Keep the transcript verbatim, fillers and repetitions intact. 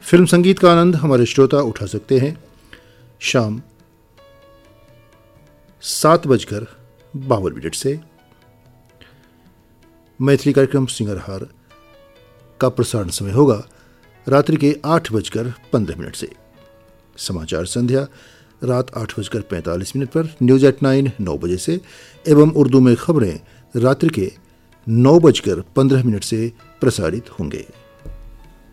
Film संगीत का आनंद हमारे श्रोता उठा सकते हैं शाम सात बजकर बावन मिनट से। मैथिली कार्यक्रम सिंगरहार का प्रसारण समय होगा रात्रि के आठ बजकर पंद्रह मिनट से। समाचार संध्या रात आठ बजकर पैंतालीस मिनट पर न्यूज एट नाइन नौ बजे से एवं उर्दू में खबरें रात्रि के नौ बजकर पंद्रह मिनट से प्रसारित होंगे।